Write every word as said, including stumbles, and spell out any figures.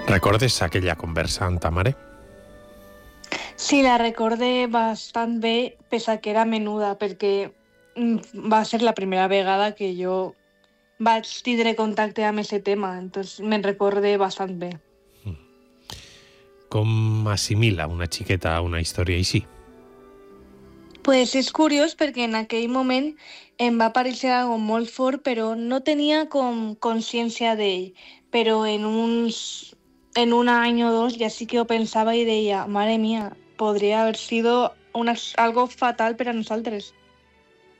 Recordes aquella conversa amb ta mare? Sí, la recordé bastant bé, pese a que era menuda, perquè mm, va ser la primera vegada que jo vaig tindre contacte amb aquest tema, entonces me'n recorde bastant bé. Com assimila una xiqueta una història així? Pues és curiós perquè en aquell moment em va aparèixer algo molt fort, però no tenia com consciència d'ell. Però en uns en un any o dos ja sí que ho pensava i deia, mare mía, podria haver sido una, algo fatal per a nosaltres.